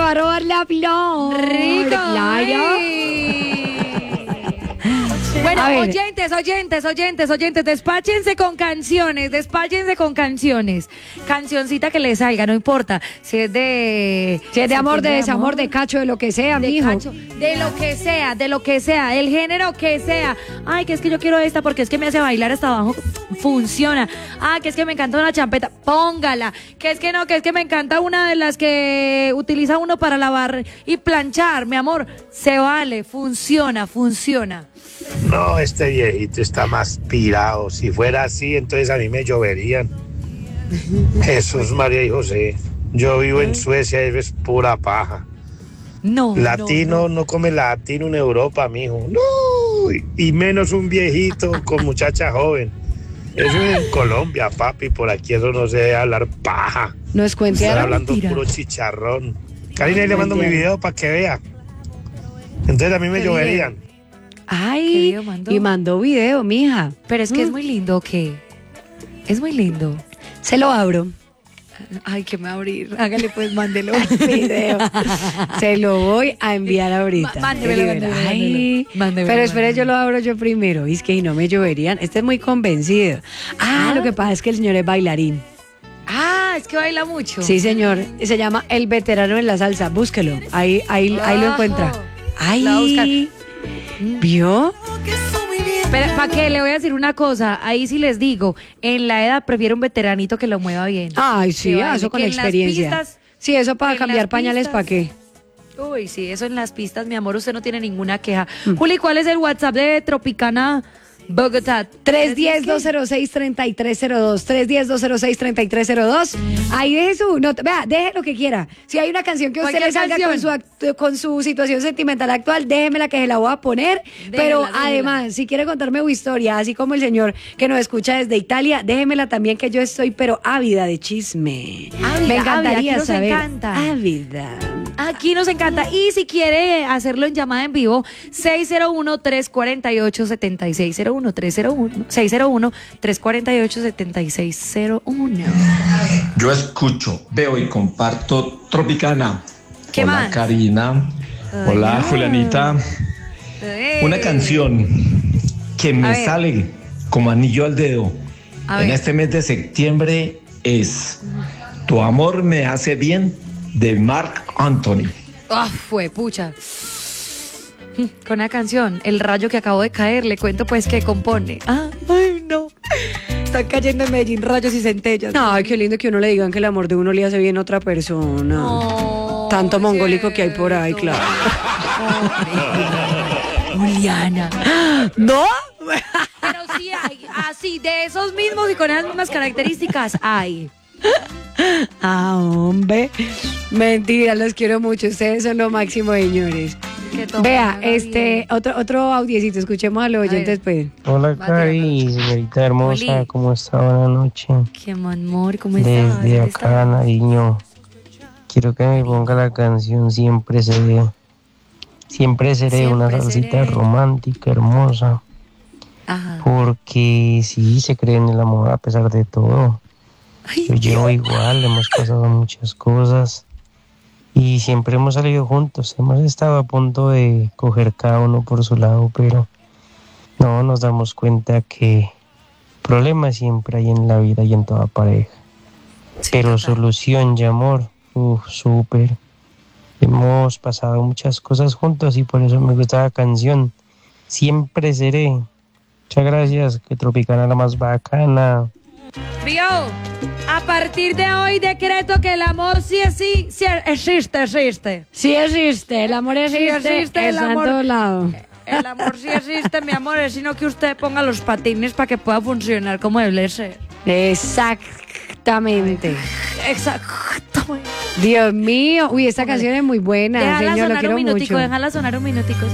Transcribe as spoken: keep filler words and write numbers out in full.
va a robar la flor. Rico. Claro. Bueno, A ver. oyentes, oyentes, oyentes, oyentes, despáchense con canciones, despáchense con canciones. Cancioncita que les salga, no importa. Si es de... Si es de amor, de septiembre, desamor, de cacho, de lo que sea, de mijo. cacho, de lo que sea, de lo que sea, el género que sea. Ay, que es que yo quiero esta porque es que me hace bailar hasta abajo. Funciona. Ah, que es que me encanta una champeta. Póngala. Que es que no, que es que me encanta una de las que utiliza uno para lavar y planchar. Mi amor, se vale, funciona, funciona. No, este viejito está más pirado. Si fuera así, entonces a mí me lloverían. Jesús, María y José. Yo vivo en Suecia y es pura paja. No, Latino no, no, no. come latino en Europa, mijo. No, y menos un viejito con muchacha joven. Eso es en Colombia, papi. Por aquí eso no se debe hablar paja. No es cuente Están a la hablando mentira. puro chicharrón. Karina, ahí le mando mi video para que vea. Entonces a mí me ¿Qué lloverían. ¿Qué Ay, video mandó? y mandó video, mija. Pero es que Mm. es muy lindo, ¿o qué? Es muy lindo. Se lo abro. Ay, que me va a abrir. Hágale pues, mándelo. Video. Se lo voy a enviar ahorita. Ma- mándemelo, Qué libera. mándemelo, Ay, mándemelo, pero espere, mándemelo. yo lo abro yo primero. Y es que no me lloverían. Este es muy convencido. Ah, Ah. lo que pasa es que el señor es bailarín. Ah, es que baila mucho. Sí, señor. Se llama El Veterano en la Salsa. Búsquelo. Ahí, ahí, ahí lo encuentra. La va a buscar. Ay, ¿vio? Pero, ¿para qué? Le voy a decir una cosa. Ahí sí les digo, en la edad prefiero un veteranito que lo mueva bien. Ay, sí, Que ah, baile, eso con que en las experiencia. pistas- Sí, eso para en cambiar las pañales, pistas- ¿para qué? Uy, sí, eso en las pistas, mi amor, usted no tiene ninguna queja. Mm. Juli, ¿cuál es el WhatsApp de Tropicana Bogotá? tres uno cero, dos cero seis, tres tres cero dos. tres uno cero, dos cero seis, tres tres cero dos. Ahí deje su nota. Vea, deje lo que quiera. Si hay una canción que a usted Cualquier le salga con su, canción. act- con su situación sentimental actual, déjemela que se la voy a poner. Pero déjela. además, si quiere contarme su historia, así como el señor que nos escucha desde Italia, déjemela también, que yo estoy pero ávida de chisme. Ávida, Me ávida, encantaría aquí nos saber. encanta. Ávida. Aquí nos encanta. Y si quiere hacerlo en llamada en vivo, seis cero uno, tres cuatro ocho, siete seis cero uno, tres cero uno, seis cero uno, tres cuatro ocho, siete seis cero uno. Yo escucho, veo y comparto Tropicana. ¿Qué Hola, más? Karina. Hola, Ay, Julianita. Eh. Una canción que A me ver. sale como anillo al dedo A en ver. este mes de septiembre es Tu amor me hace bien, de Marc Anthony. Ah, fue pucha. Con la canción, El rayo que acabo de caer, le cuento pues que compone. Ah, ay, no. Están cayendo en Medellín rayos y centellas. Ay, qué lindo que uno le digan que el amor de uno le hace bien a otra persona. No, Tanto mongólico que hay por ahí, cierto. claro. Juliana. ¿No? Pero sí hay, así, de esos mismos y con esas mismas características hay. Ah, hombre. Mentira, los quiero mucho. Ustedes son lo máximo, señores. Que todo Vea, salga este, bien. otro, otro audiecito, escuchemos a los A ver. oyentes, pues. Hola, Va, Cari, señorita hermosa, Oli. ¿cómo está? Buenas noches. Qué amor, ¿cómo estás? Desde ¿Dónde acá, estás? Nariño, quiero que me ponga la canción Siempre Seré. Siempre Seré, Siempre una salsita seré. romántica, hermosa. Ajá. Porque sí, se cree en el amor a pesar de todo. Ay, Yo llevo igual, hemos pasado muchas cosas. Y siempre hemos salido juntos. Hemos estado a punto de coger cada uno por su lado, pero no nos damos cuenta que problemas siempre hay en la vida y en toda pareja. sí, Pero total. solución y amor, uff, súper. Hemos pasado muchas cosas juntos y por eso me gusta la canción. Siempre seré. Muchas gracias, que Tropicana la más bacana. Vio, a partir de hoy decreto que el amor sí es sí, sí existe, existe. Sí existe, el amor existe, Sí existe, el está en amor. todos lados. El amor sí existe, mi amor, es sino que usted ponga los patines para que pueda funcionar como debe ser. Exactamente. Exactamente. Dios mío. Uy, esta canción es muy buena, Déjala señor, lo sonar un quiero minutico, mucho. déjala sonar un minutico.